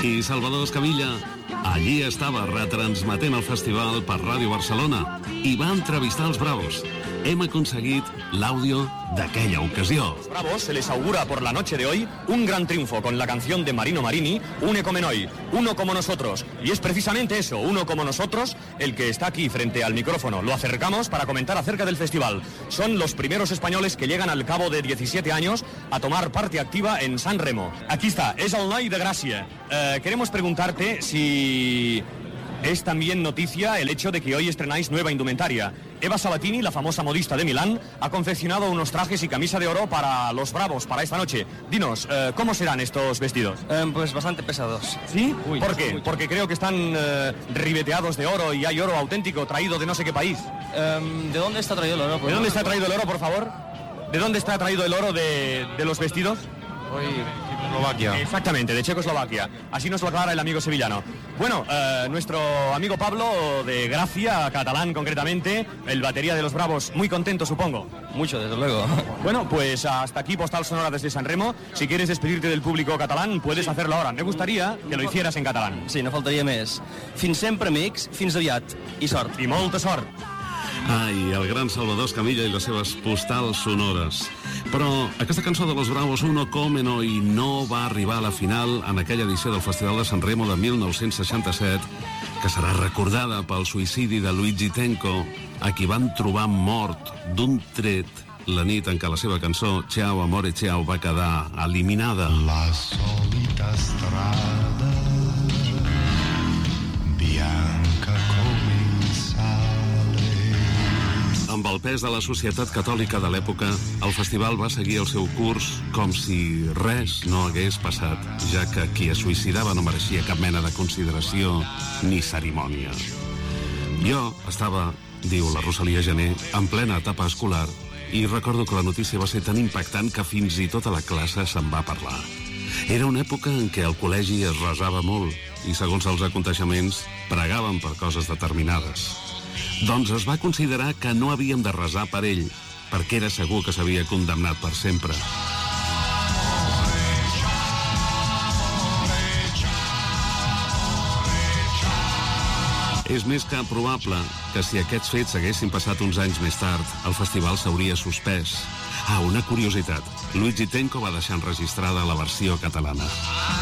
I Salvador Escamilla allí estava retransmetent el festival per Ràdio Barcelona i va entrevistar els Bravos. Hem aconseguit l'àudio d'aquella ocasió. Los Bravos se les augura por la noche de hoy un gran triunfo con la canción de Marino Marini, Une come noi, uno como nosotros. Y es precisamente eso, uno como nosotros, el que está aquí frente al micrófono. Lo acercamos para comentar acerca del festival. Son los primeros españoles que llegan al cabo de 17 años a tomar parte activa en San Remo. Aquí está, es el noi de Gràcia. Queremos preguntarte si es también noticia el hecho de que hoy estrenáis nueva indumentaria. Eva Sabatini, la famosa modista de Milán, ha confeccionado unos trajes y camisa de oro para los Bravos, para esta noche. Dinos, ¿cómo serán estos vestidos? Pues bastante pesados. ¿Sí? ¿Por qué? Porque creo que están ribeteados de oro y hay oro auténtico traído de no sé qué país. ¿De dónde está traído el oro? ¿De dónde está traído el oro, por favor? ¿De dónde está traído el oro de los vestidos? Checoslovaquia. Exactamente, de Checoslovaquia. Así nos lo aclara el amigo sevillano. Bueno, nuestro amigo Pablo de Gracia, catalán concretamente, el batería de los Bravos, muy contento, supongo. Mucho, desde luego. Bueno, pues hasta aquí Postal Sonora desde San Remo. Si quieres despedirte del público catalán, puedes hacerlo ahora. Me gustaría que lo hicieras en catalán. Sí, no faltaria més. Fins sempre, amics, fins aviat. I sort. I molta sort. Ai, el gran Salvador Escamilla i les seves postals sonores. Però aquesta cançó de Los Bravos, Uno come noi, no va arribar a la final en aquella edició del Festival de San Remo de 1967, que serà recordada pel suïcidi de Luigi Tenco, a qui van trobar mort d'un tret la nit en què la seva cançó Ciao amore ciao va quedar eliminada. La solita strada bianca come il sale. Amb el pes de la societat catòlica de l'època, el festival va seguir el seu curs com si res no hagués passat, ja que qui es suïcidava no mereixia cap mena de consideració ni cerimònia. Jo estava, diu la Rosalia Gené, en plena etapa escolar i recordo que la notícia va ser tan impactant que fins i tot a la classe se'n va parlar. Era una època en què al col·legi es resava molt i, segons els aconteixements, pregaven per coses determinades. Doncs es va considerar que no havíem de resar per ell, perquè era segur que s'havia condemnat per sempre. És més que probable que si aquests fets haguessin passat uns anys més tard, el festival s'hauria suspès. Ah, una curiositat. Luigi Tenco va deixar enregistrada la versió catalana.